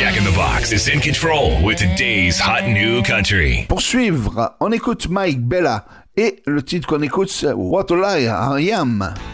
Jack in the Box is in control with today's hot new country. Pour suivre, on écoute Mike Bella et le titre qu'on écoute c'est What a Lie I Am.